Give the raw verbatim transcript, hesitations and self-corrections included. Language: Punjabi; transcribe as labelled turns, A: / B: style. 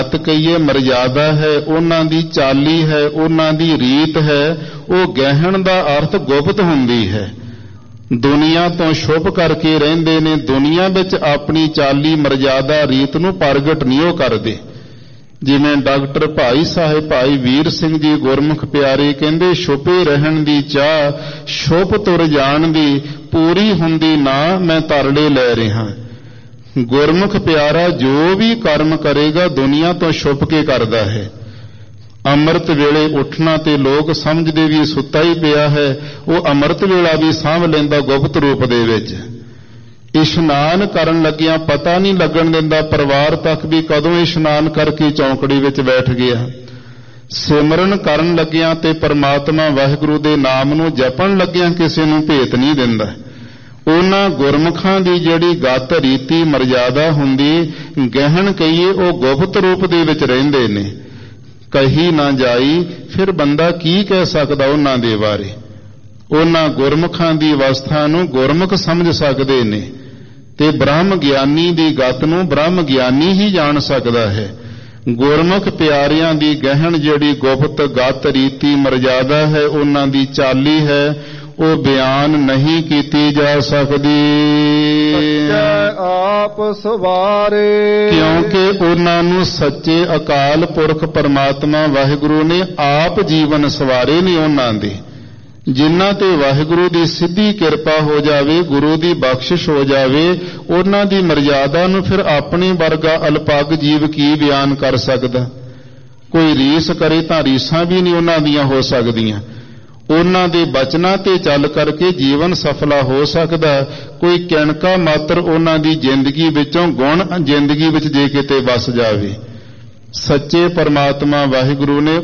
A: ਕਹੀਏ ਮਰਜ਼ਾਦਾ ਹੈ, ਉਹਨਾਂ ਦੀ ਚਾਲੀ ਹੈ, ਉਹਨਾਂ ਦੀ ਰੀਤ ਹੈ, ਉਹ ਗਹਿਣ ਦਾ ਅਰਥ ਗੁਪਤ ਹੁੰਦੀ ਹੈ। ਦੁਨੀਆ ਤੋਂ ਛੁਪ ਕਰਕੇ ਰਹਿੰਦੇ ਨੇ, ਦੁਨੀਆ ਵਿੱਚ ਆਪਣੀ ਚਾਲੀ ਮਰਜ਼ਾਦਾ ਰੀਤ ਨੂੰ ਪ੍ਰਗਟ ਨਹੀਂ ਉਹ ਕਰਦੇ। ਜਿਵੇਂ ਡਾਕਟਰ ਭਾਈ ਸਾਹਿਬ ਭਾਈ ਵੀਰ ਸਿੰਘ ਜੀ ਗੁਰਮੁਖ ਪਿਆਰੇ ਕਹਿੰਦੇ, ਛੁਪੇ ਰਹਿਣ ਦੀ ਚਾਹ ਛੁਪ ਤੁਰ ਜਾਣ ਦੀ, ਪੂਰੀ ਹੁੰਦੀ ਨਾ ਮੈਂ ਤਰਲੇ ਲੈ ਰਿਹਾ। ਗੁਰਮੁਖ ਪਿਆਰਾ ਜੋ ਵੀ ਕਰਮ ਕਰੇਗਾ ਦੁਨੀਆ ਤੋਂ ਛੁਪ ਕੇ ਕਰਦਾ ਹੈ। ਅੰਮ੍ਰਿਤ ਵੇਲੇ ਉੱਠਣਾ ਤੇ ਲੋਕ ਸਮਝਦੇ ਵੀ ਸੁੱਤਾ ਹੀ ਪਿਆ ਹੈ, ਉਹ ਅੰਮ੍ਰਿਤ ਵੇਲਾ ਵੀ ਸਾਂਭ ਲੈਂਦਾ ਗੁਪਤ ਰੂਪ ਦੇ ਵਿੱਚ। ਇਸ਼ਨਾਨ ਕਰਨ ਲੱਗਿਆਂ ਪਤਾ ਨਹੀਂ ਲੱਗਣ ਦਿੰਦਾ ਪਰਿਵਾਰ ਤੱਕ ਵੀ ਕਦੋਂ ਇਸ਼ਨਾਨ ਕਰਕੇ ਚੌਂਕੜੀ ਵਿੱਚ ਬੈਠ ਗਿਆ। ਸਿਮਰਨ ਕਰਨ ਲੱਗਿਆਂ ਤੇ ਪਰਮਾਤਮਾ ਵਾਹਿਗੁਰੂ ਦੇ ਨਾਮ ਨੂੰ ਜਪਣ ਲੱਗਿਆਂ ਕਿਸੇ ਨੂੰ ਭੇਤ ਨਹੀਂ ਦਿੰਦਾ। ਉਹਨਾਂ ਗੁਰਮੁਖਾਂ ਦੀ ਜਿਹੜੀ ਗਤ ਰੀਤੀ ਮਰਜ਼ਾਦਾ ਹੁੰਦੀ, ਗਹਿਣ ਕਹੀਏ, ਉਹ ਗੁਪਤ ਰੂਪ ਦੇ ਵਿੱਚ ਰਹਿੰਦੇ ਨੇ। ਕਹੀ ਨਾ ਜਾਈ, ਫਿਰ ਬੰਦਾ ਕੀ ਕਹਿ ਸਕਦਾ ਉਹਨਾਂ ਦੇ ਬਾਰੇ। ਉਹਨਾਂ ਗੁਰਮੁਖਾਂ ਦੀ ਅਵਸਥਾ ਨੂੰ ਗੁਰਮੁਖ ਸਮਝ ਸਕਦੇ ਨੇ ਤੇ ਬ੍ਰਹਮ ਗਿਆਨੀ ਦੀ ਗਤ ਨੂੰ ਬ੍ਰਹਮ ਗਿਆਨੀ ਹੀ ਜਾਣ ਸਕਦਾ ਹੈ। ਗੁਰਮੁਖ ਪਿਆਰਿਆਂ ਦੀ ਗਹਿਣ ਜਿਹੜੀ ਗੁਪਤ ਗਤ ਰੀਤੀ ਮਰਜ਼ਾਦਾ ਹੈ, ਉਹਨਾਂ ਦੀ ਚਾਲੀ ਹੈ, ਉਹ ਬਿਆਨ ਨਹੀਂ ਕੀਤੀ ਜਾ ਸਕਦੀ।
B: ਸੱਚੇ ਆਪ ਸਵਾਰੇ,
A: ਕਿਉਂਕਿ ਉਹਨਾਂ ਨੂੰ ਸੱਚੇ ਅਕਾਲ ਪੁਰਖ ਪਰਮਾਤਮਾ ਵਾਹਿਗੁਰੂ ਨੇ ਆਪ ਜੀਵਨ ਸਵਾਰੇ ਨੇ। ਉਹਨਾਂ ਦੇ ਜਿਨ੍ਹਾਂ ਤੇ ਵਾਹਿਗੁਰੂ ਦੀ ਸਿੱਧੀ ਕਿਰਪਾ ਹੋ ਜਾਵੇ, ਗੁਰੂ ਦੀ ਬਖਸ਼ਿਸ਼ ਹੋ ਜਾਵੇ, ਉਹਨਾਂ ਦੀ ਮਰਜ਼ਾਦਾ ਨੂੰ ਫਿਰ ਆਪਣੇ ਵਰਗਾ ਅਲਪੱਗ ਜੀਵ ਕੀ ਬਿਆਨ ਕਰ ਸਕਦਾ। ਕੋਈ ਰੀਸ ਕਰੇ ਤਾਂ ਰੀਸਾਂ ਵੀ ਨਹੀਂ ਉਹਨਾਂ ਦੀਆਂ ਹੋ ਸਕਦੀਆਂ। ਉਹਨਾਂ ਦੇ ਬਚਨਾਂ ਤੇ ਚੱਲ ਕਰਕੇ ਜੀਵਨ ਸਫਲਾ ਹੋ ਸਕਦਾ। ਕੋਈ ਕਿਣਕਾ ਮਾਤਰ ਉਹਨਾਂ ਦੀ ਜ਼ਿੰਦਗੀ ਵਿੱਚੋਂ ਗੁਣ ਜ਼ਿੰਦਗੀ ਵਿੱਚ ਜੇ ਕਿਤੇ ਵਸ ਜਾਵੇ। ਸੱਚੇ ਪਰਮਾਤਮਾ ਵਾਹਿਗੁਰੂ ਨੇ